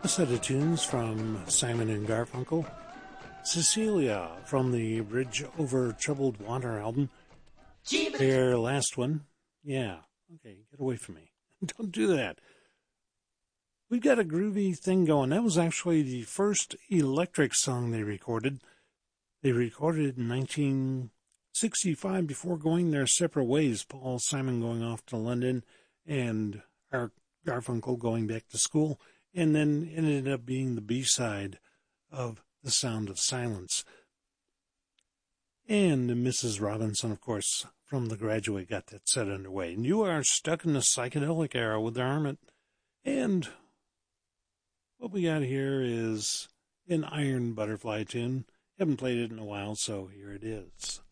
A set of tunes from Simon and Garfunkel. Cecilia from the Bridge Over Troubled Water album. Their last one. Yeah, okay, get away from me. Don't do that. We've got a groovy thing going. That was actually the first electric song they recorded. They recorded it in 1965 before going their separate ways. Paul Simon going off to London and Art Garfunkel going back to school. And then ended up being the B-side of The Sound of Silence. And Mrs. Robinson, of course, from The Graduate got that set underway. And you are stuck in the psychedelic era with Armit. And what we got here is an Iron Butterfly tune. Haven't played it in a while, so here it is.